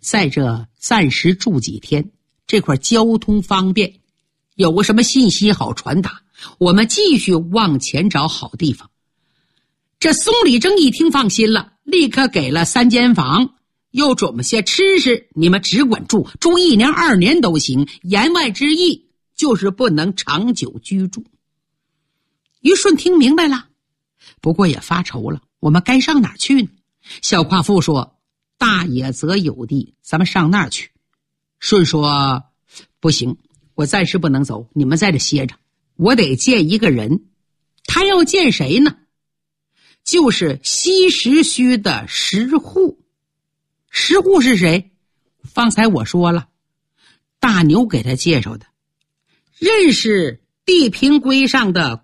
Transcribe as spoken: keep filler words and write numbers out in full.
在这暂时住几天，这块交通方便，有个什么信息好传达，我们继续往前找好地方。这松里征一听放心了，立刻给了三间房，又准备些吃食，你们只管住，住一年二年都行，言外之意就是不能长久居住。于顺听明白了，不过也发愁了，我们该上哪儿去呢？小夸父说，大野泽有地，咱们上那儿去。顺说，不行，我暂时不能走，你们在这歇着，我得见一个人。他要见谁呢？就是西石墟的石户。石户是谁？方才我说了，大牛给他介绍的，认识地平龟上的